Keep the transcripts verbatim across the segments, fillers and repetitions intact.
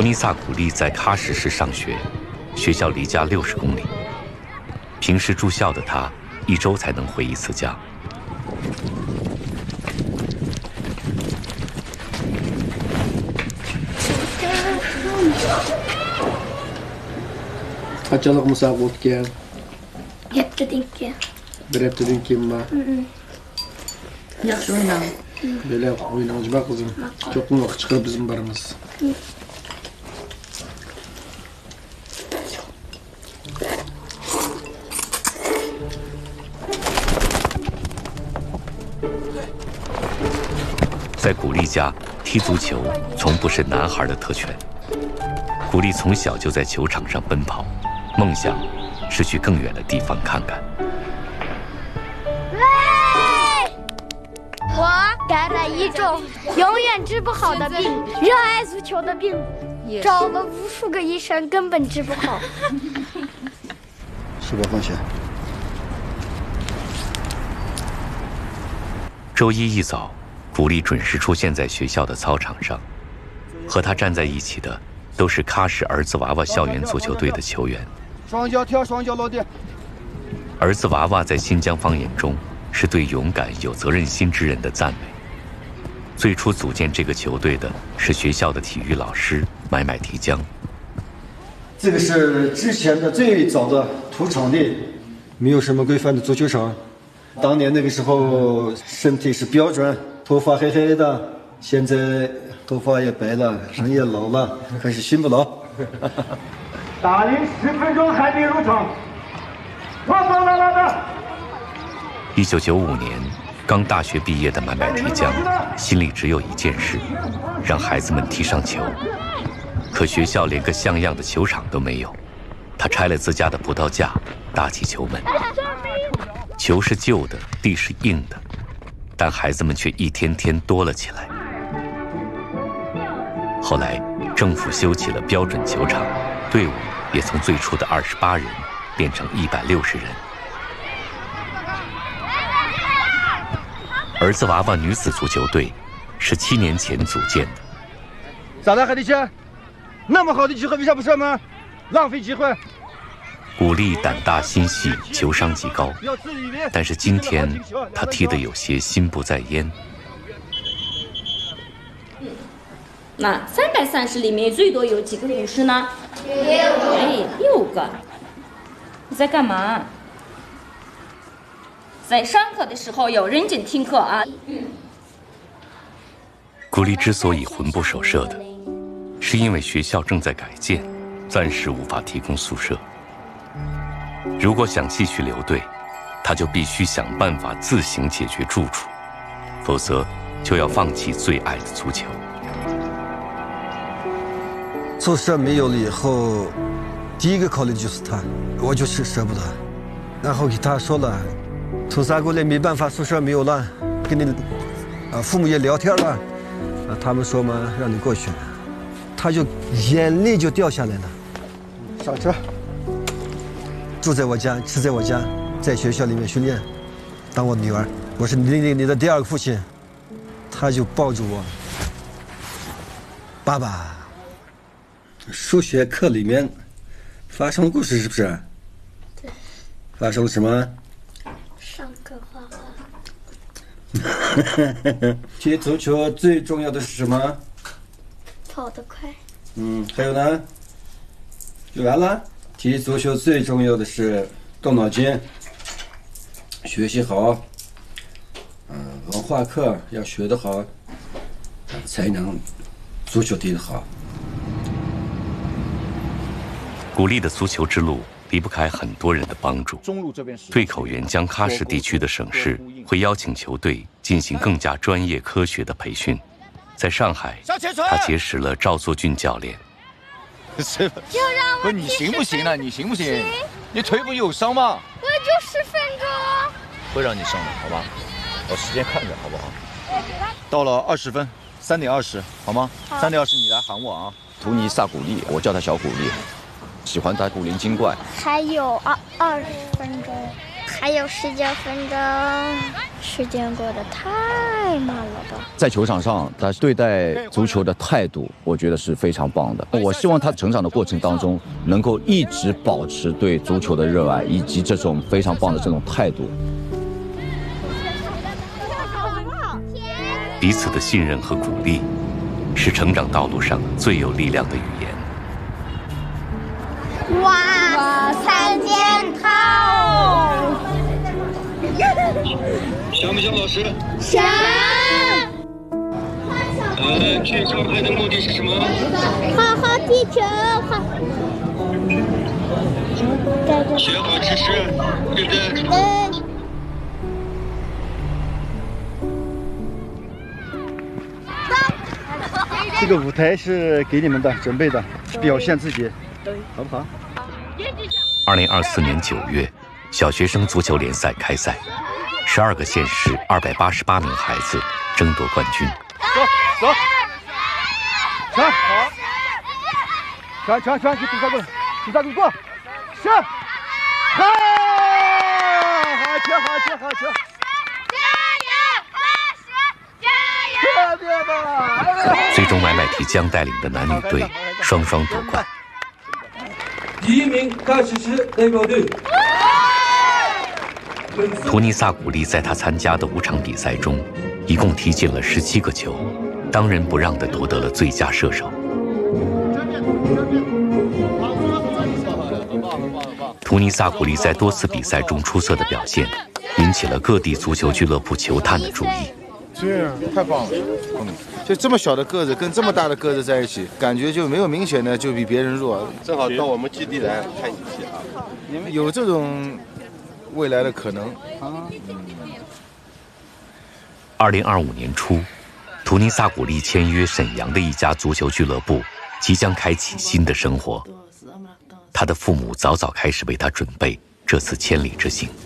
尼萨古丽在喀什市上学，学校离家六十公里。平时住校的他，一周才能回一次家。 Kaçalık musabot gel. Heptedinki. Bir heptedinki mi? Yaxşı oynan. Böyle oynayıcı bak kızım. Çok mu vakit çıkar bizim barımız. Hı. 在古丽家，踢足球从不是男孩的特权。古丽从小就在球场上奔跑，梦想是去更远的地方看看。 喂，我感染一种永远治不好的病，热爱足球的病，找了无数个医生，根本治不好。 是吧，放学？ 周一一早。 古丽准时出现在学校的操场上，和他站在一起的都是喀什儿子娃娃校园足球队的球员。 双脚跳，双脚落地。 儿子娃娃在新疆方言中是对勇敢、有责任心之人的赞美。最初组建这个球队的是学校的体育老师买买提江。 这个是之前的最早的土场地，没有什么规范的足球场。当年那个时候身体是标准。 头发黑黑的，现在头发也白了，人也老了，可是心不老。 打铃十分钟还没入场，放放拉拉的。 一九九五年，刚大学毕业的买买提江，心里只有一件事，让孩子们踢上球。可学校连个像样的球场都没有，他拆了自家的葡萄架，搭起球门。球是旧的，地是硬的。 但孩子们却一天天多了起来。后来，政府修起了标准球场，队伍也从最初的二十八人变成一百六十人。儿子娃娃女子足球队是七年前组建的。 咋了，海迪轩？那么好的机会为啥不上吗？浪费机会。 古丽胆大心细，球商极高，但是今天他踢得有些心不在焉。 那三百三十里面最多有几个武士呢？六个。哎，六个。你在干嘛？在上课的时候要认真听课啊。 古丽之所以魂不守舍的，是因为学校正在改建，暂时无法提供宿舍。 如果想继续留队，他就必须想办法自行解决住处，否则就要放弃最爱的足球。 宿舍没有了以后，第一个考虑就是他，我就是舍不得。然后给他说了，从三过来没办法，宿舍没有了，跟你啊父母也聊天了，啊他们说嘛让你过去，他就眼泪就掉下来了。上车。 住在我家，吃在我家，在学校里面训练，当我女儿，我是你你你的第二个父亲，他就抱住我，爸爸。数学课里面发生故事是不是？ 对。 发生了什么？ 上课画画。踢足球最重要的是什么？ 跑得快。 嗯，还有呢？就完了。 踢足球最重要的是动脑筋，学习好，嗯，文化课要学得好，才能足球踢得好。 古丽的足球之路离不开很多人的帮助。对口援疆喀什地区的省市会邀请球队进行更加专业科学的培训。在上海，他结识了赵作俊教练。 是， 就让我不是你行不行呢？你行不行？ 行你腿不有伤吗？ 我就十分钟。 会让你上的，好吧？我时间看着，好不好？到了二十分，三点二十，好吗？三点二十你来喊我啊！图尼萨古丽，我叫他小古丽，喜欢打古灵精怪。 还有二二十分钟。 还有十九分钟，时间过得太慢了吧？ 在球场上，他对待足球的态度，我觉得是非常棒的。我希望他成长的过程当中，能够一直保持对足球的热爱，以及这种非常棒的这种态度。 彼此的信任和鼓励，是成长道路上最有力量的语言。 哇，三件套！ 想不想老师？ 想。 呃，去上海的目的是什么？ 好好踢球，好。 学好知识，对不对？ 嗯。 这个舞台是给你们的，准备的，表现自己，好不好？ 二零二四年九月，小学生足球联赛开赛，十二个县市二百八十八名孩子争夺冠军。 走走，传好，传传传，去第三个，第三个过，上，好，好球好球好球！ 最终，买买提江带领的男女队双双夺冠。 第一名开始是代表队。 图尼萨古利在他参加的五场比赛中，一共踢进了十七个球，当仁不让地夺得了最佳射手。图尼萨古利在多次比赛中出色的表现，引起了各地足球俱乐部球探的注意。 这太棒了！嗯，就这么小的个子跟这么大的个子在一起，感觉就没有明显的就比别人弱。 正好到我们基地来看一下啊， 有这种未来的可能啊。 二零二五年初，图尼萨古利签约沈阳的一家足球俱乐部，即将开启新的生活。他的父母早早开始为他准备这次千里之行。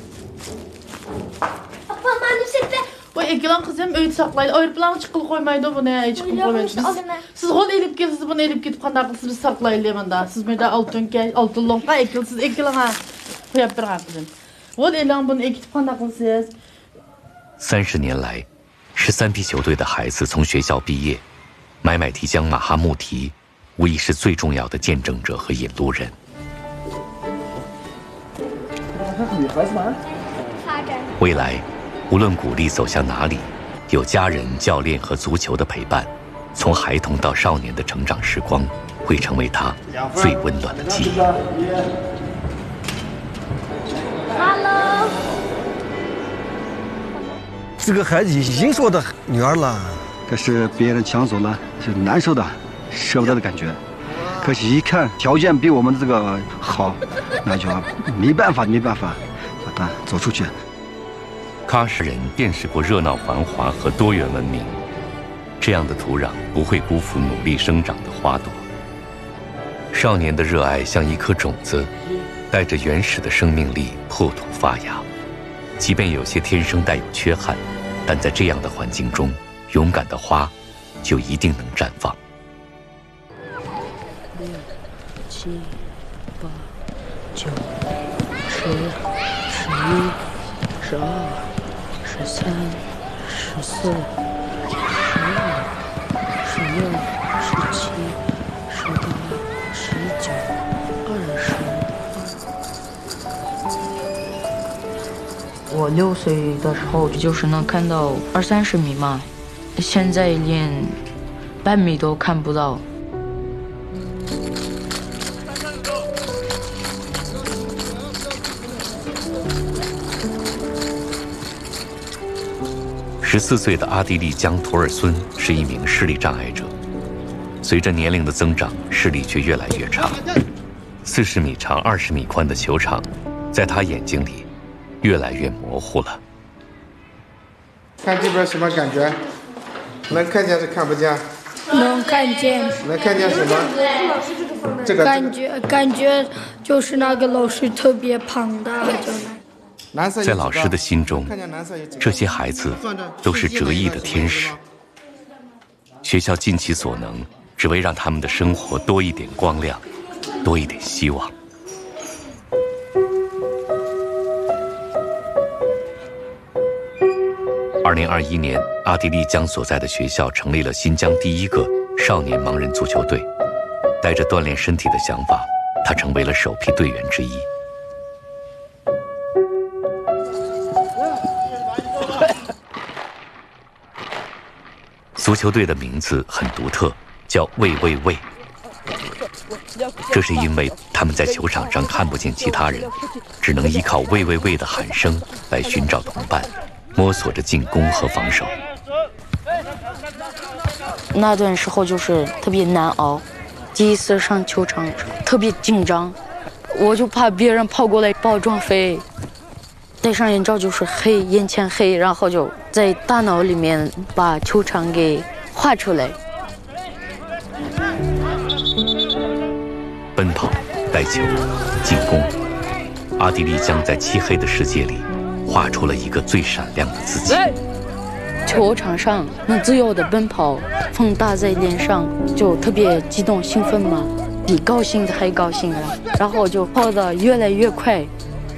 Voy ikkilan qiz ham uyda saqlaydi. Aeroplan chiqib qo'ymaydi buni, chiqib qo'ymaydi. Siz g'ol elib kelsiz, buni elib ketib qanday qilsiz biz saqlaylik menda. Siz menda oltinga, oltinlonga ikkilsiz, ikkilan qo'yib bergan qizim. G'ol elan buni ekitib qanday qilsiz? 三十年来，十三批球队的孩子从学校毕业，买买提江马哈穆提无疑是最重要的见证者和引路人。 女孩子吗？ 未来，无论鼓励走向哪里，有家人、教练和足球的陪伴，从孩童到少年的成长时光，会成为他最温暖的记忆。 Hello。 这个孩子已经是我的女儿了， 可是别人抢走了，是难受的，舍不得的感觉。可是一看条件比我们这个好，那就没办法，没办法，把他走出去。 喀什人见识过热闹繁华和多元文明，这样的土壤不会辜负努力生长的花朵。少年的热爱像一颗种子，带着原始的生命力破土发芽。即便有些天生带有缺憾，但在这样的环境中，勇敢的花就一定能绽放。 六、七、八、九、十、十一、十二。十三、十四、十五、十六、十七、十八、十九、二十。我六岁的时候就是能看到二三十米嘛，现在连半米都看不到。 十四岁的阿蒂利江图尔孙是一名视力障碍者，随着年龄的增长，视力却越来越差。四十米长、二十米宽的球场，在他眼睛里越来越模糊了。 看这边什么感觉？能看见是看不见？ 能看见。 能看见什么？这个感觉感觉就是那个老师特别胖的，就那。 在老师的心中，这些孩子都是折翼的天使。学校尽其所能，只为让他们的生活多一点光亮，多一点希望。 二零二一年，阿地利江所在的学校成立了新疆第一个少年盲人足球队。带着锻炼身体的想法，他成为了首批队员之一。足球队的名字很独特，叫“喂喂喂”。这是因为他们在球场上看不见其他人，只能依靠“喂喂喂”的喊声来寻找同伴，摸索着进攻和防守。 那段时候就是特别难熬，第一次上球场特别紧张，我就怕别人跑过来把我撞飞。戴上眼罩就是黑，眼前黑，然后就在大脑里面把球场给画出来。 奔跑、带球、进攻，阿地利江在漆黑的世界里画出了一个最闪亮的自己。 球场上能自由的奔跑，风打在脸上，就特别激动兴奋嘛，比高兴的还高兴了。然后就跑得越来越快，